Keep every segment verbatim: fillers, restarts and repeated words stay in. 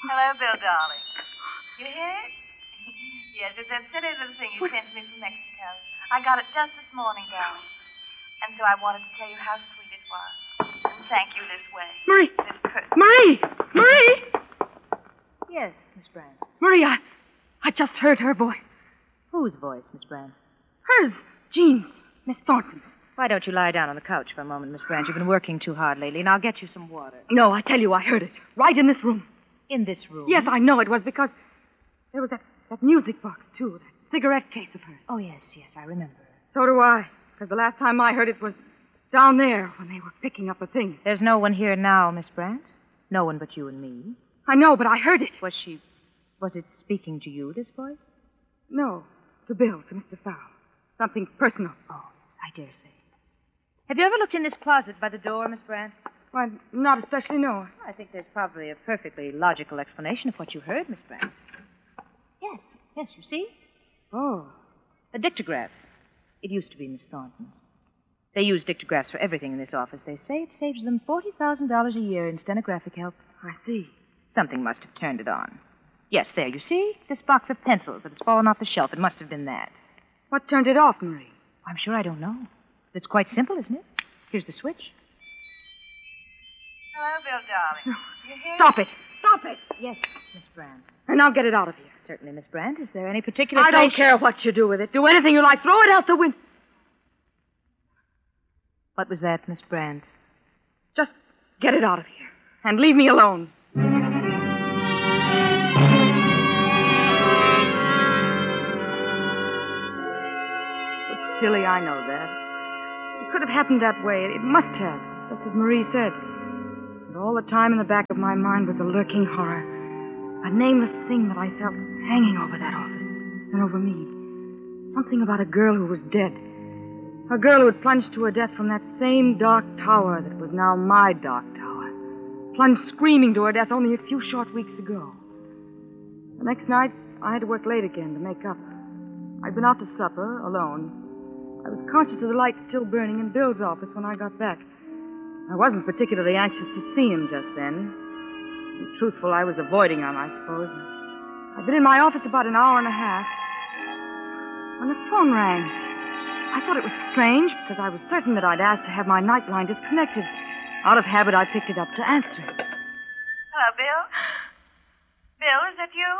Hello, Bill, darling. You hear it? Yes, it's that silly little thing you what? sent me from Mexico. I got it just this morning, darling. And so I wanted to tell you how sweet it was. And thank you this way. Marie! This person. Marie! Marie! Yes, Miss Brand. Marie, I, I just heard her voice. Whose voice, Miss Brand? Hers. Jean's. Miss Thornton's. Why don't you lie down on the couch for a moment, Miss Brand? You've been working too hard lately, and I'll get you some water. No, I tell you, I heard it. Right in this room. In this room? Yes, I know it was because there was that, that music box, too. That cigarette case of hers. Oh, yes, yes, I remember. So do I. Because the last time I heard it was down there when they were picking up the things. There's no one here now, Miss Brand? No one but you and me? I know, but I heard it. Was she... Was it speaking to you, this voice? No. To Bill, to Mister Fowle. Something personal. Oh, I dare say. Have you ever looked in this closet by the door, Miss Brand? Well, not especially, no. I think there's probably a perfectly logical explanation of what you heard, Miss Brand. Yes, yes, you see? Oh. A dictograph. It used to be Miss Thornton's. They use dictographs for everything in this office. They say it saves them forty thousand dollars a year in stenographic help. I see. Something must have turned it on. Yes, there, you see? This box of pencils that has fallen off the shelf. It must have been that. What turned it off, Marie? I'm sure I don't know. It's quite simple, isn't it? Here's the switch. Hello, Bill, darling. You hear? Stop it. Stop it. Yes, Miss Brand. And now get it out of here. Certainly, Miss Brand. Is there any particular I place... don't care what you do with it. Do anything you like. Throw it out the window. What was that, Miss Brand? Just get it out of here. And leave me alone. It's silly, I know that. It could have happened that way. It must have, just as Marie said. And all the time in the back of my mind was a lurking horror. A nameless thing that I felt hanging over that office and over me. Something about a girl who was dead. A girl who had plunged to her death from that same dark tower that was now my dark tower. Plunged screaming to her death only a few short weeks ago. The next night, I had to work late again to make up. I'd been out to supper, alone. I was conscious of the light still burning in Bill's office when I got back. I wasn't particularly anxious to see him just then. To be truthful, I was avoiding him, I suppose. I'd been in my office about an hour and a half when the phone rang. I thought it was strange because I was certain that I'd asked to have my night line disconnected. Out of habit, I picked it up to answer. Hello, Bill. Bill, is that you?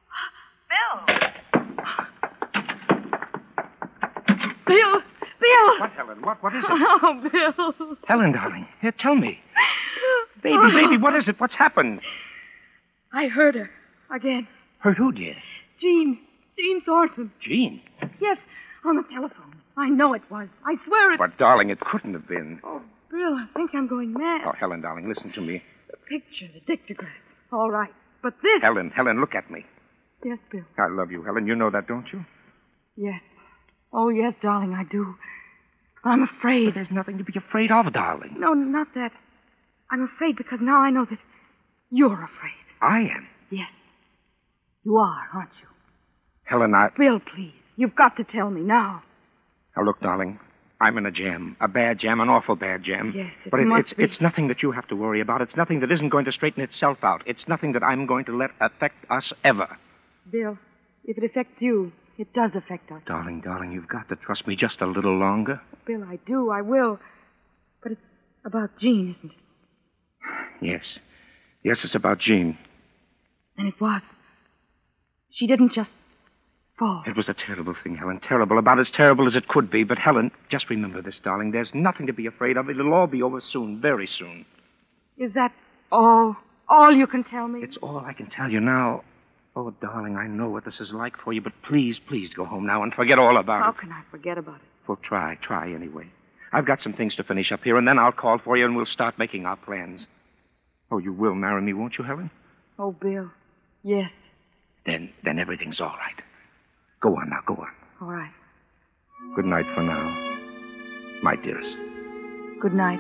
Bill. Bill! Bill! What, Helen? What? What is it? Oh, Bill. Helen, darling. Here, tell me. Baby, oh. baby, what is it? What's happened? I heard her. Again. Heard who, dear? Jean. Jean Thornton. Jean? Yes, on the telephone. I know it was. I swear it... But, darling, it couldn't have been. Oh, Bill, I think I'm going mad. Oh, Helen, darling, listen to me. The picture, the dictograph. All right. But this... Helen, Helen, look at me. Yes, Bill. I love you, Helen. You know that, don't you? Yes. Oh, yes, darling, I do. I'm afraid. But there's nothing to be afraid of, darling. No, not that. I'm afraid because now I know that you're afraid. I am? Yes. You are, aren't you? Helen, I... Bill, please. You've got to tell me now. Now, look, darling. I'm in a jam. A bad jam, an awful bad jam. Yes, it But it, must it's, be. it's nothing that you have to worry about. It's nothing that isn't going to straighten itself out. It's nothing that I'm going to let affect us ever. Bill, if it affects you, it does affect us. Darling, darling, you've got to trust me just a little longer. Bill, I do. I will. But it's about Jean, isn't it? Yes. Yes, it's about Jean. And it was. She didn't just fall. It was a terrible thing, Helen. Terrible. About as terrible as it could be. But, Helen, just remember this, darling. There's nothing to be afraid of. It'll all be over soon. Very soon. Is that all? All you can tell me? It's all I can tell you now. Oh, darling, I know what this is like for you, but please, please go home now and forget all about How it. How can I forget about it? Well, try. Try anyway. I've got some things to finish up here, and then I'll call for you, and we'll start making our plans. Oh, you will marry me, won't you, Helen? Oh, Bill. Yes. Then, then everything's all right. Go on now, go on. All right. Good night for now, my dearest. Good night.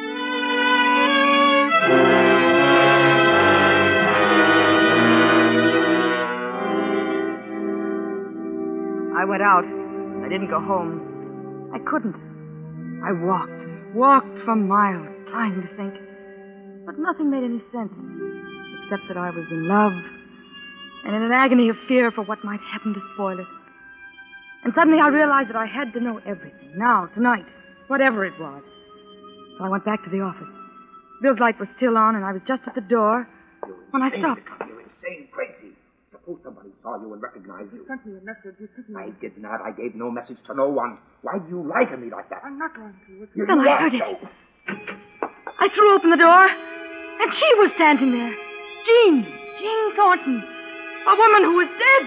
I went out. I didn't go home. I couldn't. I walked, walked for miles, trying to think. But nothing made any sense, except that I was in love and in an agony of fear for what might happen to spoil it. And suddenly I realized that I had to know everything, now, tonight, whatever it was. So I went back to the office. Bill's light was still on, and I was just at the door when I stopped. You're insane, crazy. Suppose somebody saw you and recognized you. You sent me a message. You took me. I did not. I gave no message to no one. Why do you lie to me like that? I'm not going to. You, Then you I are heard it. so. I threw open the door, and she was standing there. Jean. Jean Thornton. A woman who was dead.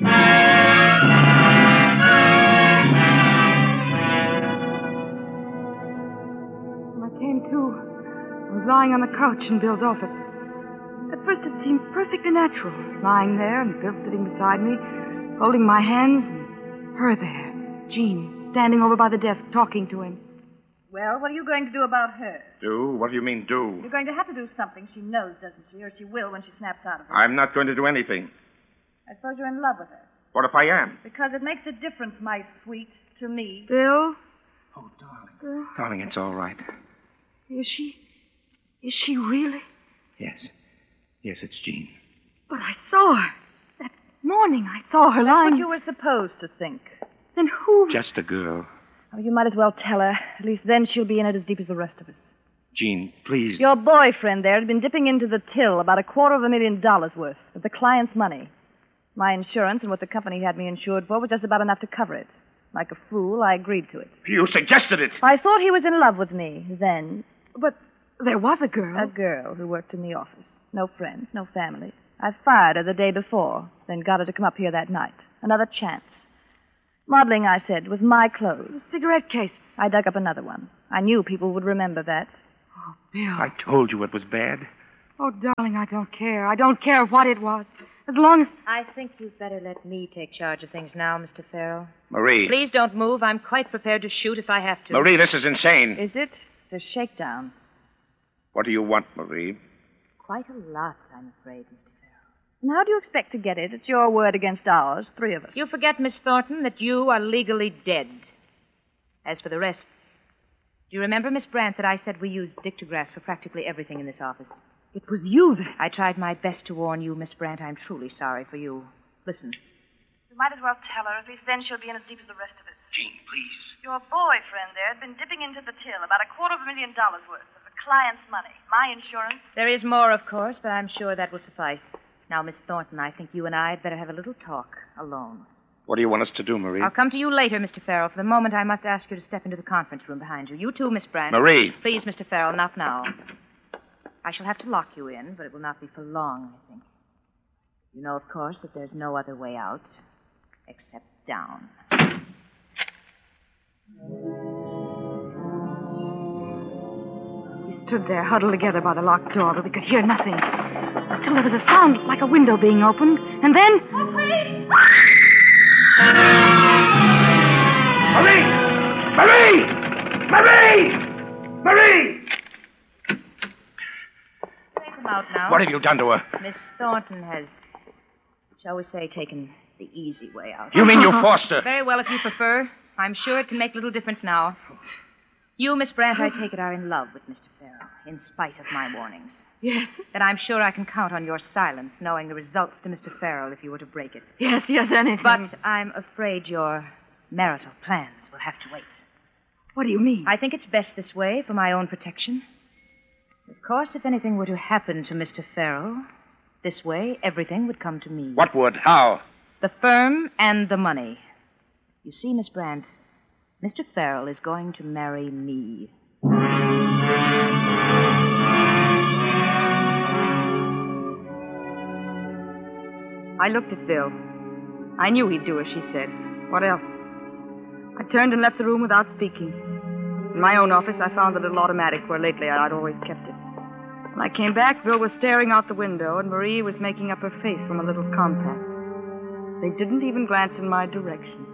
When I came to, I was lying on the couch in Bill's office. At first it seemed perfectly natural, lying there and Bill sitting beside me, holding my hands, and her there, Jean, standing over by the desk, talking to him. Well, what are you going to do about her? Do? What do you mean, do? You're going to have to do something. She knows, doesn't she? Or she will when she snaps out of it. I'm not going to do anything. I suppose you're in love with her. What if I am? Because it makes a difference, my sweet, to me. Bill? Oh, darling. Bill? Darling, it's all right. Is she... Is she really? Yes. Yes, it's Jean. But I saw her. That morning I saw her That's lying... what you were supposed to think. Then who... Just a girl. Oh, you might as well tell her. At least then she'll be in it as deep as the rest of us. Jean, please. Your boyfriend there had been dipping into the till about a quarter of a million dollars worth of the client's money. My insurance and what the company had me insured for was just about enough to cover it. Like a fool, I agreed to it. You suggested it. I thought he was in love with me then. But there was a girl. A girl who worked in the office. No friends, no family. I fired her the day before, then got her to come up here that night. Another chance. Modeling, I said, with my clothes. Cigarette case. I dug up another one. I knew people would remember that. Oh, Bill. I told you it was bad. Oh, darling, I don't care. I don't care what it was. As long as... I think you'd better let me take charge of things now, Mister Farrell. Marie. Please don't move. I'm quite prepared to shoot if I have to. Marie, this is insane. Is it? It's a shakedown. What do you want, Marie? Quite a lot, I'm afraid, Mister Farrell. And how do you expect to get it? It's your word against ours, three of us. You forget, Miss Thornton, that you are legally dead. As for the rest, do you remember, Miss Brandt, that I said we used dictographs for practically everything in this office? It was you that... I tried my best to warn you, Miss Brandt. I'm truly sorry for you. Listen. You might as well tell her. At least then she'll be in as deep as the rest of us. Jean, please. Your boyfriend there had been dipping into the till about a quarter of a million dollars worth of the client's money. My insurance. There is more, of course, but I'm sure that will suffice. Now, Miss Thornton, I think you and I had better have a little talk alone. What do you want us to do, Marie? I'll come to you later, Mister Farrell. For the moment, I must ask you to step into the conference room behind you. You too, Miss Brandt. Marie. Please, Mister Farrell, not now. I shall have to lock you in, but it will not be for long, I think. You know, of course, that there's no other way out except down. We stood there, huddled together by the locked door, but we could hear nothing. Until there was a sound like a window being opened, and then... Oh, please! Marie! Marie! Marie! Marie! Take them out now. What have you done to her? Miss Thornton has, shall we say, taken the easy way out. You mean you forced her? Very well, if you prefer. I'm sure it can make little difference now. You, Miss Brandt, I take it, are in love with Mister Farrell, in spite of my warnings. Yes. Then I'm sure I can count on your silence, knowing the results to Mister Farrell if you were to break it. Yes, yes, anything. But I'm afraid your marital plans will have to wait. What do you mean? I think it's best this way for my own protection. Of course, if anything were to happen to Mister Farrell, this way everything would come to me. What would? How? The firm and the money. You see, Miss Brandt, Mister Farrell is going to marry me. I looked at Bill. I knew he'd do as she said. What else? I turned and left the room without speaking. In my own office, I found the little automatic where lately I'd always kept it. When I came back, Bill was staring out the window, and Marie was making up her face from a little compact. They didn't even glance in my direction.